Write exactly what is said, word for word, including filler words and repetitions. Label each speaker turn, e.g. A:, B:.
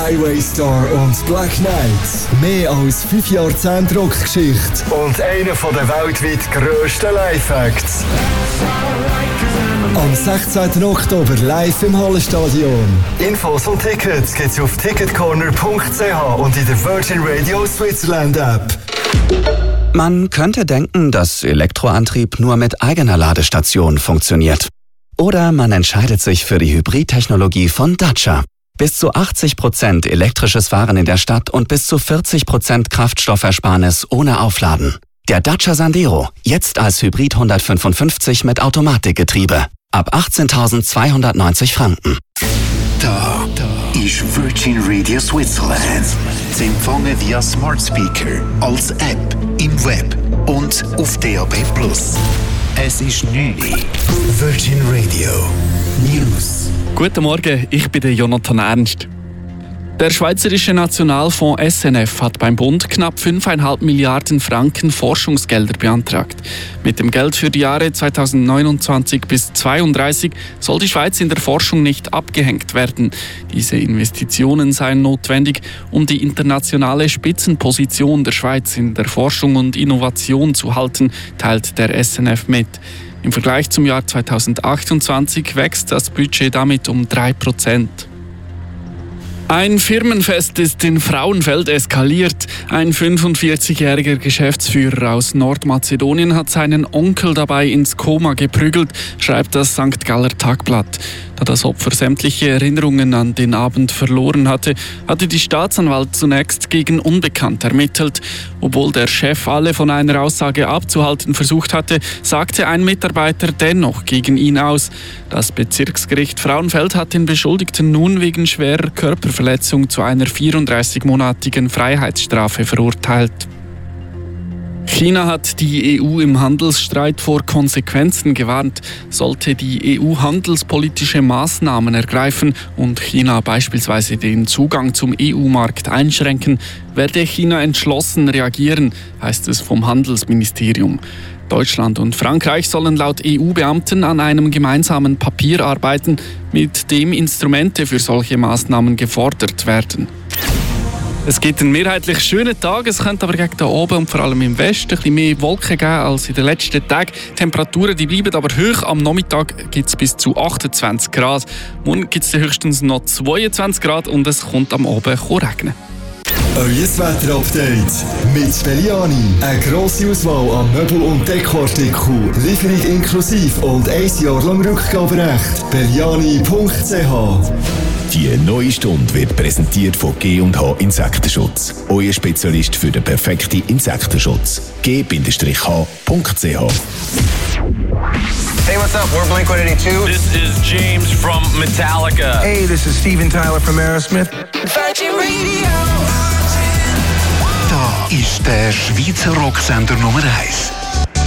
A: Highway Star und Black Knight. Mehr als fünf Jahrzehnte Rockgeschichte und einer der weltweit grössten Live-Acts. Am sechzehnten Oktober live im Hallenstadion. Infos und Tickets gibt's auf ticketcorner punkt c h und in der Virgin Radio Switzerland App.
B: Man könnte denken, dass Elektroantrieb nur mit eigener Ladestation funktioniert. Oder man entscheidet sich für die Hybridtechnologie von Dacia. Bis zu achtzig Prozent elektrisches Fahren in der Stadt und bis zu vierzig Prozent Kraftstoffersparnis ohne Aufladen. Der Dacia Sandero, jetzt als Hybrid hundertfünfundfünfzig mit Automatikgetriebe. Ab achtzehntausendzweihundertneunzig Franken.
C: Da, da ist Virgin Radio Switzerland. Zu empfangen via Smart Speaker, als App, im Web und auf D A B plus. Es ist neun Uhr. Virgin Radio News.
D: Guten Morgen, ich bin der Jonathan Ernst. Der Schweizerische Nationalfonds S N F hat beim Bund knapp fünf Komma fünf Milliarden Franken Forschungsgelder beantragt. Mit dem Geld für die Jahre zweitausendneunundzwanzig bis zweitausendzweiunddreißig soll die Schweiz in der Forschung nicht abgehängt werden. Diese Investitionen seien notwendig, um die internationale Spitzenposition der Schweiz in der Forschung und Innovation zu halten, teilt der S N F mit. Im Vergleich zum Jahr zweitausendachtundzwanzig wächst das Budget damit um drei Prozent. Ein Firmenfest ist in Frauenfeld eskaliert. Ein fünfundvierzigjähriger Geschäftsführer aus Nordmazedonien hat seinen Onkel dabei ins Koma geprügelt, schreibt das Sankt Galler Tagblatt. Da das Opfer sämtliche Erinnerungen an den Abend verloren hatte, hatte die Staatsanwalt zunächst gegen Unbekannt ermittelt. Obwohl der Chef alle von einer Aussage abzuhalten versucht hatte, sagte ein Mitarbeiter dennoch gegen ihn aus. Das Bezirksgericht Frauenfeld hat den Beschuldigten nun wegen schwerer Körperverletzung zu einer vierunddreißigmonatigen Freiheitsstrafe verurteilt. China hat die E U im Handelsstreit vor Konsequenzen gewarnt. Sollte die E U handelspolitische Maßnahmen ergreifen und China beispielsweise den Zugang zum E U-Markt einschränken, werde China entschlossen reagieren, heißt es vom Handelsministerium. Deutschland und Frankreich sollen laut E U-Beamten an einem gemeinsamen Papier arbeiten, mit dem Instrumente für solche Maßnahmen gefordert werden. Es gibt einen mehrheitlich schönen Tag, es könnte aber gegen den Oben und vor allem im Westen ein bisschen mehr Wolken geben als in den letzten Tagen. Die Temperaturen die bleiben aber hoch, am Nachmittag gibt es bis zu achtundzwanzig Grad. Morgen gibt es höchstens noch zweiundzwanzig Grad und es kommt am Abend regnen.
A: Euer Wetter-Update mit Belliani. Eine grosse Auswahl an Möbel- und Dekoartikeln, Lieferung inklusiv und ein Jahr lang Rückgaberecht. belliani punkt c h.
C: Die neue Stunde wird präsentiert von G und H Insektenschutz. Euer Spezialist für den perfekten Insektenschutz. G H punkt c h.
E: Hey, what's up? We're Blink one eighty-two.
F: This is James from Metallica.
E: Hey, this is Steven Tyler from Aerosmith.
G: Virgin Radio.
C: Da ist der Schweizer Rocksender Nummer eins.